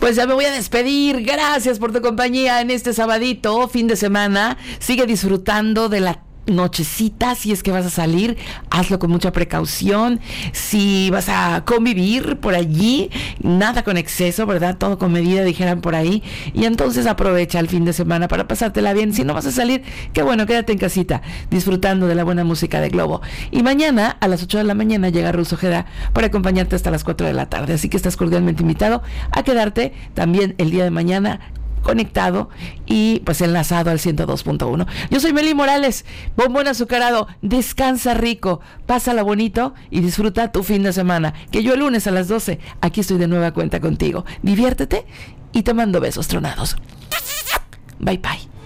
Pues ya me voy a despedir. Gracias por tu compañía en este sabadito, fin de semana. Sigue disfrutando de la nochecita. Si es que vas a salir, hazlo con mucha precaución. Si vas a convivir por allí, nada con exceso, ¿verdad? Todo con medida, dijeran por ahí. Y entonces aprovecha el fin de semana para pasártela bien. Si no vas a salir, qué bueno, quédate en casita disfrutando de la buena música de Globo. Y mañana a las 8 de la mañana llega Ruth Ojeda para acompañarte hasta las 4 de la tarde. Así que estás cordialmente invitado a quedarte también el día de mañana conectado y pues enlazado al 102.1. Yo soy Meli Morales, bombón azucarado, descansa rico, pásala bonito y disfruta tu fin de semana, que yo el lunes a las 12 aquí estoy de nueva cuenta contigo. Diviértete y te mando besos tronados. Bye bye.